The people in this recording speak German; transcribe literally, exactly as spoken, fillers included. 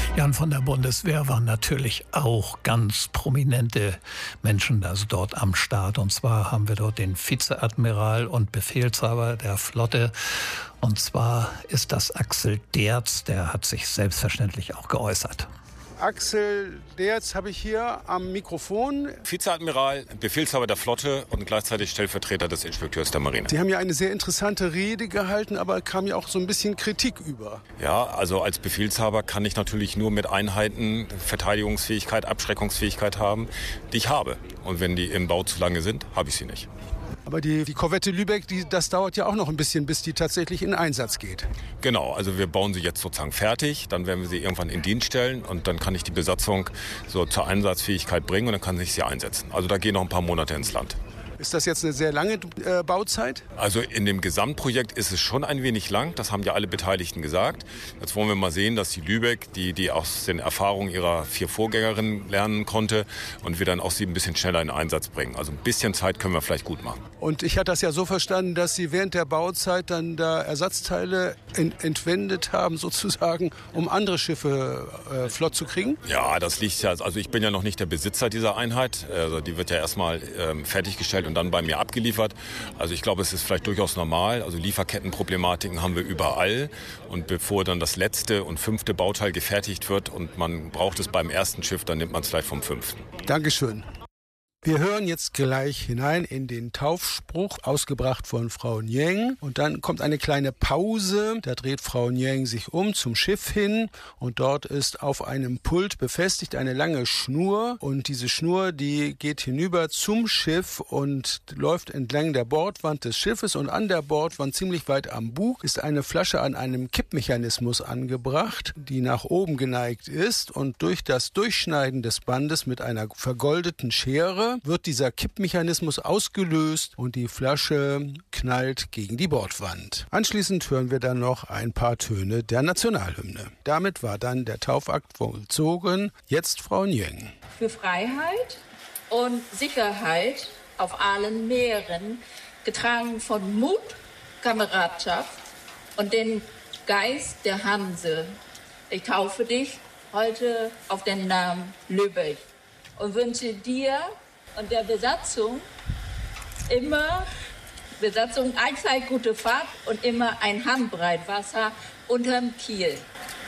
Ja, und von der Bundeswehr waren natürlich auch ganz prominente Menschen also dort am Start. Und zwar haben wir dort den Vizeadmiral und Befehlshaber der Flotte. Und zwar ist das Axel Derz, der hat sich selbstverständlich auch geäußert. Axel Derz habe ich hier am Mikrofon. Vizeadmiral, Befehlshaber der Flotte und gleichzeitig Stellvertreter des Inspekteurs der Marine. Sie haben ja eine sehr interessante Rede gehalten, aber kam ja auch so ein bisschen Kritik über. Ja, also als Befehlshaber kann ich natürlich nur mit Einheiten Verteidigungsfähigkeit, Abschreckungsfähigkeit haben, die ich habe. Und wenn die im Bau zu lange sind, habe ich sie nicht. Aber die, die Korvette Lübeck, die, das dauert ja auch noch ein bisschen, bis die tatsächlich in Einsatz geht. Genau, also wir bauen sie jetzt sozusagen fertig, dann werden wir sie irgendwann in Dienst stellen und dann kann ich die Besatzung so zur Einsatzfähigkeit bringen und dann kann ich sie einsetzen. Also da gehen noch ein paar Monate ins Land. Ist das jetzt eine sehr lange äh, Bauzeit? Also in dem Gesamtprojekt ist es schon ein wenig lang, das haben ja alle Beteiligten gesagt. Jetzt wollen wir mal sehen, dass die Lübeck, die, die aus den Erfahrungen ihrer vier Vorgängerinnen lernen konnte und wir dann auch sie ein bisschen schneller in Einsatz bringen. Also ein bisschen Zeit können wir vielleicht gut machen. Und ich hatte das ja so verstanden, dass Sie während der Bauzeit dann da Ersatzteile ent- entwendet haben, sozusagen, um andere Schiffe äh, flott zu kriegen? Ja, das liegt ja, also ich bin ja noch nicht der Besitzer dieser Einheit. Also die wird ja erstmal ähm, fertiggestellt und dann bei mir abgeliefert. Also ich glaube, es ist vielleicht durchaus normal. Also Lieferkettenproblematiken haben wir überall. Und bevor dann das letzte und fünfte Bauteil gefertigt wird und man braucht es beim ersten Schiff, dann nimmt man es vielleicht vom fünften. Dankeschön. Wir hören jetzt gleich hinein in den Taufspruch, ausgebracht von Frau Nieng. Und dann kommt eine kleine Pause. Da dreht Frau Nieng sich um zum Schiff hin. Und dort ist auf einem Pult befestigt eine lange Schnur. Und diese Schnur, die geht hinüber zum Schiff und läuft entlang der Bordwand des Schiffes. Und an der Bordwand, ziemlich weit am Bug, ist eine Flasche an einem Kippmechanismus angebracht, die nach oben geneigt ist. Und durch das Durchschneiden des Bandes mit einer vergoldeten Schere wird dieser Kippmechanismus ausgelöst und die Flasche knallt gegen die Bordwand. Anschließend hören wir dann noch ein paar Töne der Nationalhymne. Damit war dann der Taufakt vollzogen. Jetzt Frau Nieng. Für Freiheit und Sicherheit auf allen Meeren, getragen von Mut, Kameradschaft und den Geist der Hanse. Ich taufe dich heute auf den Namen Lübeck und wünsche dir und der Besatzung immer Besatzung allzeit gute Fahrt und immer ein Handbreit Wasser unterm Kiel.